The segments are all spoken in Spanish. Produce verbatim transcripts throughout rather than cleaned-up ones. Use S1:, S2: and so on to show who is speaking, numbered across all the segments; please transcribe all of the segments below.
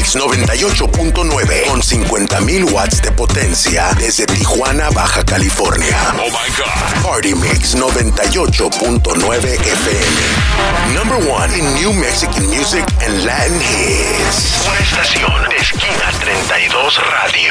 S1: Mix noventa y ocho punto nueve con cincuenta mil watts de potencia desde Tijuana, Baja California. Oh my God. Party Mix noventa y ocho punto nueve F M. Number one in New Mexican music and Latin hits. Una estación de Esquina treinta y dos Radio.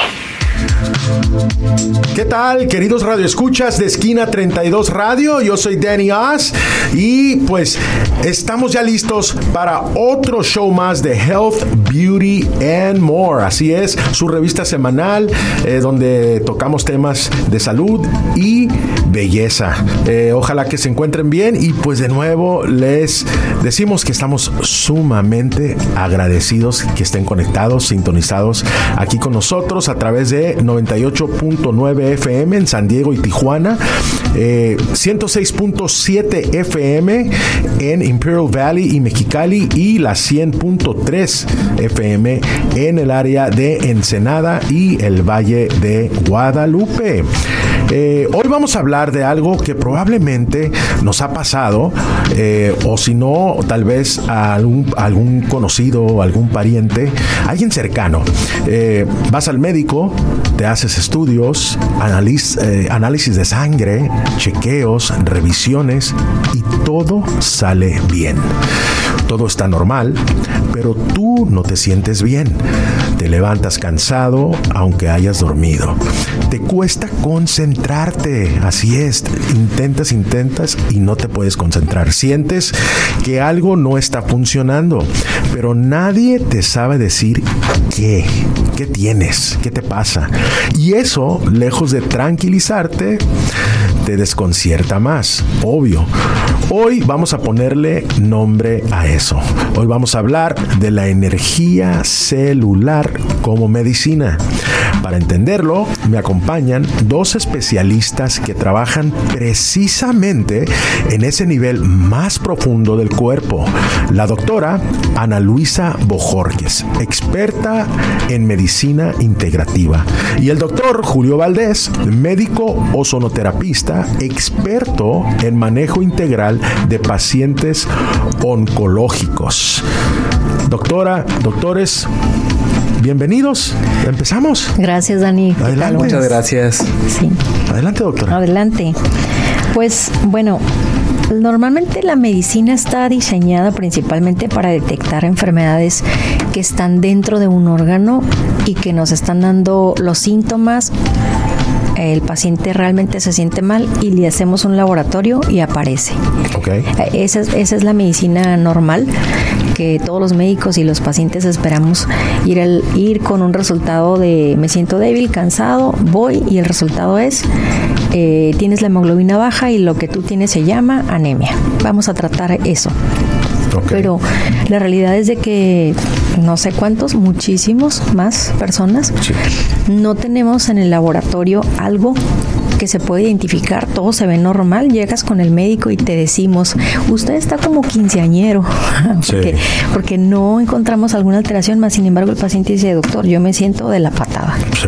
S2: ¿Qué tal, queridos radioescuchas de Esquina treinta y dos Radio? Yo soy Danny Oz y pues estamos ya listos para otro show más de Health, Beauty and More. Así es, su revista semanal eh, donde tocamos temas de salud y belleza. Eh, ojalá que se encuentren bien y pues de nuevo les decimos que estamos sumamente agradecidos que estén conectados, sintonizados aquí con nosotros a través de noventa y ocho punto nueve F M en San Diego y Tijuana, eh, ciento seis punto siete F M en Imperial Valley y Mexicali y la cien punto tres F M en el área de Ensenada y el Valle de Guadalupe. Eh, hoy vamos a hablar de algo que probablemente nos ha pasado, eh, o si no, tal vez a algún, algún conocido o algún pariente, alguien cercano. Eh, vas al médico, te haces estudios, analiz, eh, análisis de sangre, chequeos, revisiones y todo sale bien. Todo está normal, pero tú no te sientes bien. Te levantas cansado aunque hayas dormido. Te cuesta concentrarte. Así es, intentas, intentas y no te puedes concentrar. Sientes que algo no está funcionando, pero nadie te sabe decir qué, qué tienes, qué te pasa. Y eso, lejos de tranquilizarte, te desconcierta más, obvio. Hoy vamos a ponerle nombre a eso. Hoy vamos a hablar de la energía celular como medicina. Para entenderlo, me acompañan dos especialistas que trabajan precisamente en ese nivel más profundo del cuerpo. La doctora Ana Luisa Bojorquez, experta en medicina integrativa, y el doctor Julio Valdés, médico ozonoterapista, experto en manejo integral de pacientes oncológicos. Doctora, doctores, bienvenidos. Empezamos.
S3: Gracias, Dani.
S2: Adelante.
S4: Muchas gracias.
S3: Sí.
S2: Adelante, doctora.
S3: Adelante. Pues, bueno, normalmente la medicina está diseñada principalmente para detectar enfermedades que están dentro de un órgano y que nos están dando los síntomas. El paciente realmente se siente mal y le hacemos un laboratorio y aparece.
S2: Okay.
S3: Esa es, esa es la medicina normal que todos los médicos y los pacientes esperamos, ir, al, ir con un resultado de me siento débil, cansado, voy y el resultado es eh, tienes la hemoglobina baja y lo que tú tienes se llama anemia. Vamos a tratar eso. Okay. Pero la realidad es de que no sé cuántos, muchísimos más personas sí. no tenemos en el laboratorio algo que se puede identificar, todo se ve normal, llegas con el médico y te decimos, usted está como quinceañero, porque, sí. porque no encontramos alguna alteración, más sin embargo el paciente dice, doctor, yo me siento de la patada. Sí.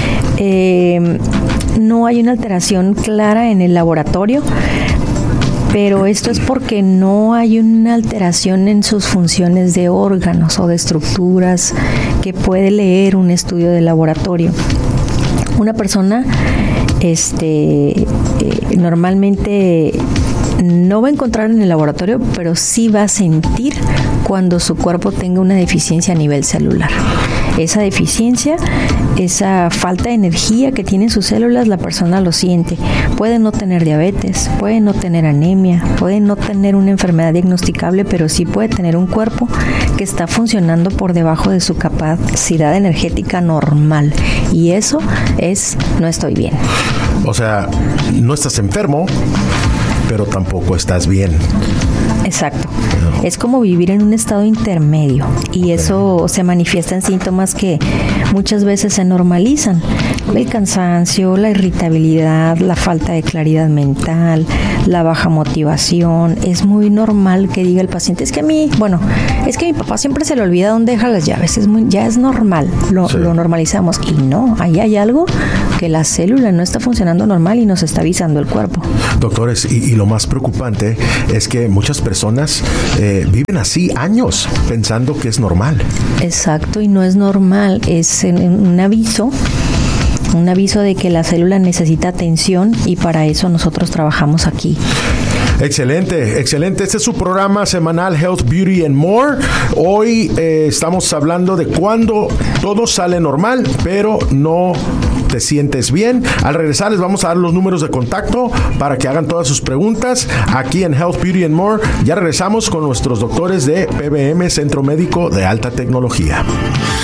S3: Eh, no hay una alteración clara en el laboratorio, pero esto es porque no hay una alteración en sus funciones de órganos o de estructuras que puede leer un estudio de laboratorio. Una persona este, eh, normalmente no va a encontrar en el laboratorio, pero sí va a sentir cuando su cuerpo tenga una deficiencia a nivel celular. Esa deficiencia, esa falta de energía que tienen sus células, la persona lo siente. Puede no tener diabetes, puede no tener anemia, puede no tener una enfermedad diagnosticable, pero sí puede tener un cuerpo que está funcionando por debajo de su capacidad energética normal. Y eso es, no estoy bien.
S2: O sea, no estás enfermo, pero tampoco estás bien.
S3: Exacto. No. Es como vivir en un estado intermedio y okay. eso se manifiesta en síntomas que muchas veces se normalizan, el cansancio, la irritabilidad, la falta de claridad mental, la baja motivación. Es muy normal que diga el paciente, es que a mí, bueno, es que a mi papá siempre se le olvida dónde deja las llaves, es muy, ya es normal, lo, sí. lo normalizamos. Y no, ahí hay algo que la célula no está funcionando normal y nos está avisando el cuerpo.
S2: Doctores, y, y lo más preocupante es que muchas personas eh, viven así años pensando que es normal.
S3: Exacto, y no es normal, es un aviso, un aviso de que la célula necesita atención y para eso nosotros trabajamos aquí.
S2: Excelente, excelente. Este es su programa semanal Health, Beauty and More. Hoy eh, estamos hablando de cuando todo sale normal, pero no te sientes bien. Al regresar les vamos a dar los números de contacto para que hagan todas sus preguntas aquí en Health, Beauty and More. Ya regresamos con nuestros doctores de P B M, Centro Médico de Alta Tecnología.